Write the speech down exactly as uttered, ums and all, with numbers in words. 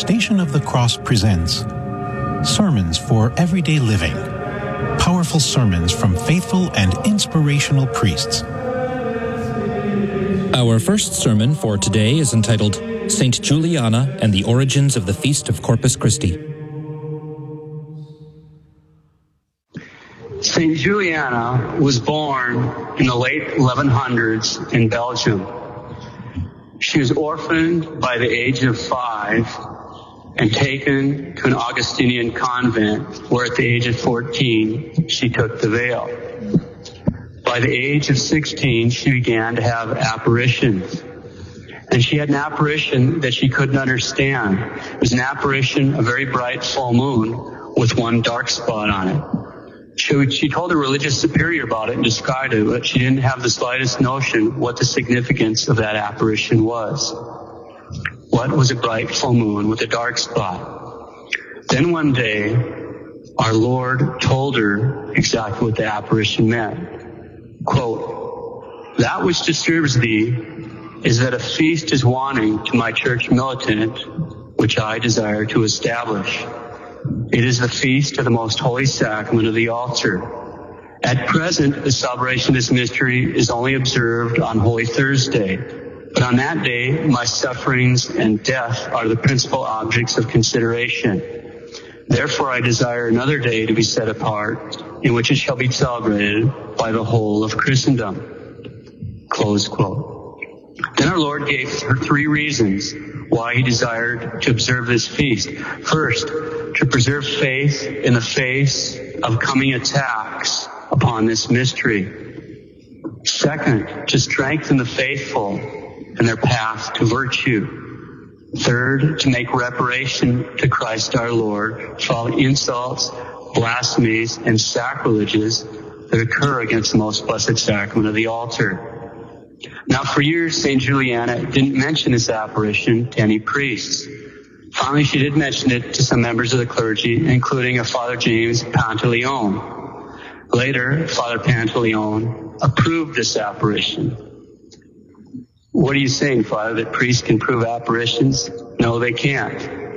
Station of the Cross presents Sermons for Everyday Living. Powerful sermons from faithful and inspirational priests. Our first sermon for today is entitled Saint Juliana and the Origins of the Feast of Corpus Christi. Saint Juliana was born in the late eleven hundreds in Belgium. She was orphaned by the age of five and taken to an Augustinian convent where at the age of fourteen she took the veil. By the age of sixteen she began to have apparitions. And she had an apparition that she couldn't understand. It was an apparition, a very bright full moon with one dark spot on it. She, she told her religious superior about it and described it, but she didn't have the slightest notion what the significance of that apparition was. What was a bright full moon with a dark spot? Then one day, our Lord told her exactly what the apparition meant. Quote, "That which disturbs thee is that a feast is wanting to my church militant, which I desire to establish. It is the feast of the most holy sacrament of the altar. At present, the celebration of this mystery is only observed on Holy Thursday, but on that day, my sufferings and death are the principal objects of consideration. Therefore, I desire another day to be set apart, in which it shall be celebrated by the whole of Christendom." Close quote. Then our Lord gave her three reasons why he desired to observe this feast. First, to preserve faith in the face of coming attacks upon this mystery. Second, to strengthen the faithful in their path to virtue. Third, to make reparation to Christ our Lord for all the insults, blasphemies, and sacrileges that occur against the most blessed sacrament of the altar. Now, for years, Saint Juliana didn't mention this apparition to any priests. Finally, she did mention it to some members of the clergy, including a Father James Pantaleone. Later, Father Pantaleone approved this apparition. What are you saying, Father, that priests can prove apparitions? No, they can't.